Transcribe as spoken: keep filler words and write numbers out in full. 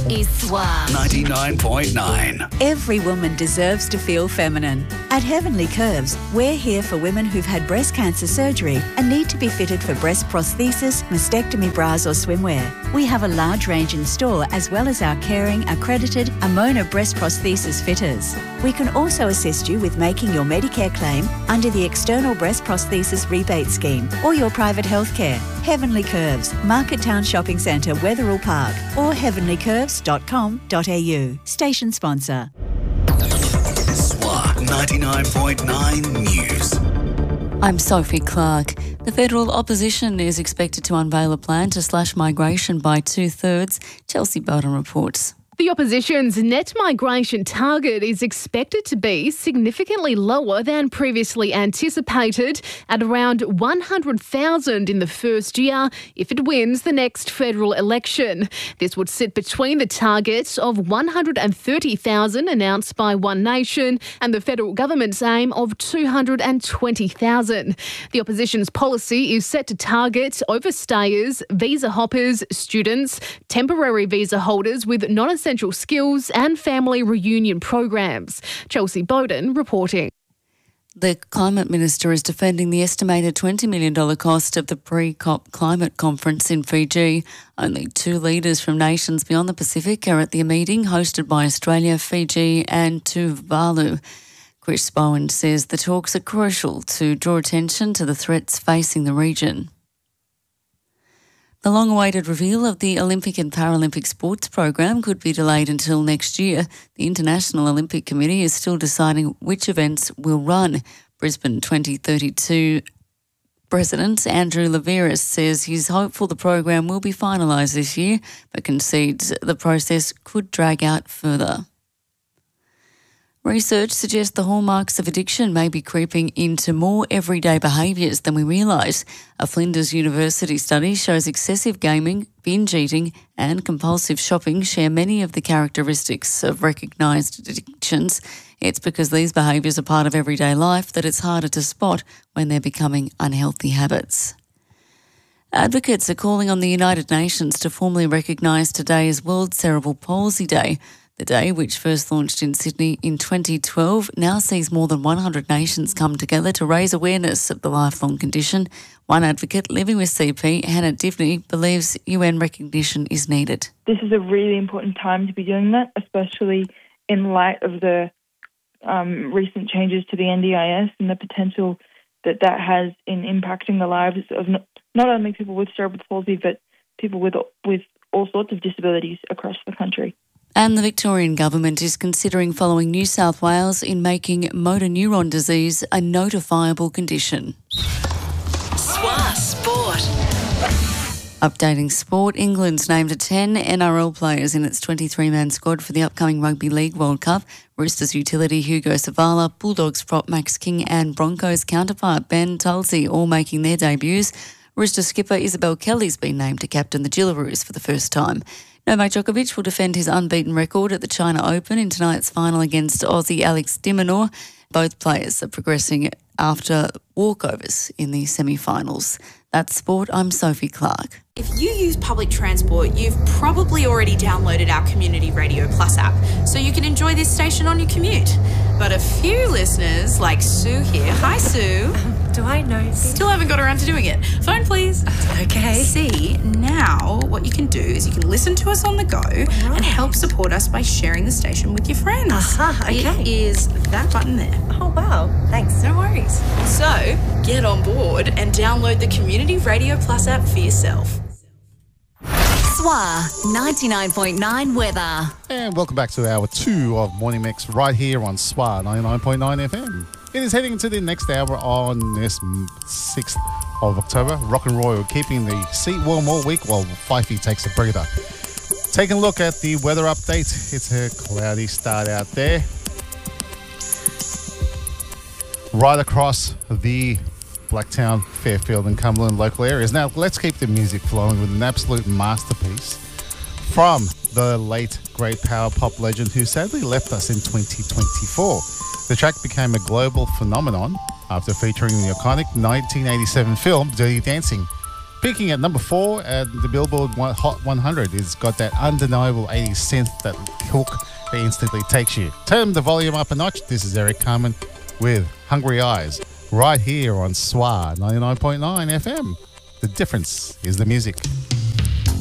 is Swa ninety-nine point nine. Every woman deserves to feel feminine. At Heavenly Curves, we're here for women who've had breast cancer surgery and need to be fitted for breast prosthesis, mastectomy bras or swimwear. We have a large range in store as well as our caring, accredited Amona breast prosthesis fitters. We can also assist you with making your Medicare claim under the External Breast Prosthesis Rebate Scheme or your private healthcare. Heavenly Curves, Market Town Shopping Centre, Wetherill Park, or heavenly curves dot com dot a u. Station sponsor. Swa ninety-nine point nine News. I'm Sophie Clark. The federal opposition is expected to unveil a plan to slash migration by two-thirds. Chelsea Bowden reports. The opposition's net migration target is expected to be significantly lower than previously anticipated, at around one hundred thousand in the first year if it wins the next federal election. This would sit between the target of one hundred thirty thousand announced by One Nation and the federal government's aim of two hundred twenty thousand. The opposition's policy is set to target overstayers, visa hoppers, students, temporary visa holders with non-essential essential skills and family reunion programs. Chelsea Bowden reporting. The Climate Minister is defending the estimated twenty million dollars cost of the pre-COP climate conference in Fiji. Only two leaders from nations beyond the Pacific are at the meeting, hosted by Australia, Fiji and Tuvalu. Chris Bowen says the talks are crucial to draw attention to the threats facing the region. The long-awaited reveal of the Olympic and Paralympic sports program could be delayed until next year. The International Olympic Committee is still deciding which events will run. Brisbane twenty thirty-two President Andrew Leveris says he's hopeful the program will be finalised this year, but concedes the process could drag out further. Research suggests the hallmarks of addiction may be creeping into more everyday behaviours than we realise. A Flinders University study shows excessive gaming, binge eating and compulsive shopping share many of the characteristics of recognised addictions. It's because these behaviours are part of everyday life that it's harder to spot when they're becoming unhealthy habits. Advocates are calling on the United Nations to formally recognise today as World Cerebral Palsy Day. The day, which first launched in Sydney in twenty twelve, now sees more than one hundred nations come together to raise awareness of the lifelong condition. One advocate living with C P, Hannah Divney, believes U N recognition is needed. This is a really important time to be doing that, especially in light of the um, recent changes to the N D I S and the potential that that has in impacting the lives of not, not only people with cerebral palsy, but people with with all sorts of disabilities across the country. And the Victorian Government is considering following New South Wales in making motor neuron disease a notifiable condition. Swa Sport. Updating sport, England's named ten N R L players in its twenty-three man squad for the upcoming Rugby League World Cup. Roosters utility Hugo Savala, Bulldogs prop Max King and Broncos counterpart Ben Tulsey all making their debuts. Rooster skipper Isabel Kelly's been named to captain the Gillaroos for the first time. Novak Djokovic will defend his unbeaten record at the China Open in tonight's final against Aussie Alex de Minaur. Both players are progressing after walkovers in the semi-finals. That's sport. I'm Sophie Clark. If you use public transport, you've probably already downloaded our Community Radio Plus app, so you can enjoy this station on your commute. But a few listeners, like Sue here, hi Sue. Um, do I know? Still haven't got around to doing it. Phone please. Okay. See, now what you can do is you can listen to us on the go right. and help support us by sharing the station with your friends. Aha, okay. It is that button there. Oh wow, thanks. No worries. So, get on board and download the Community Radio Plus app for yourself. Swa ninety-nine point nine weather. And welcome back to hour two of Morning Mix right here on Swa ninety-nine point nine F M. It is heading into the next hour on this sixth of October. Rock and Royal keeping the seat warm all week while Fifey takes a breather. Taking a look at the weather update. It's a cloudy start out there. Right across the Blacktown, Fairfield and Cumberland local areas. Now, let's keep the music flowing with an absolute masterpiece from the late, great power pop legend who sadly left us in twenty twenty-four. The track became a global phenomenon after featuring the iconic nineteen eighty-seven film Dirty Dancing. Peaking at number four at the Billboard Hot one hundred, it's got that undeniable eighties synth, that hook that instantly takes you. Turn the volume up a notch. This is Eric Carmen with Hungry Eyes, right here on S W A ninety-nine point nine F M. The difference is the music.